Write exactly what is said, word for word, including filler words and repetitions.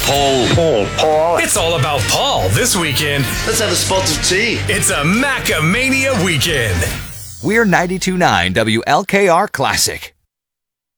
Paul. Paul. Paul. It's all about Paul this weekend. Let's have a spot of tea. It's a Macamania weekend. We're ninety-two point nine W L K R Classic.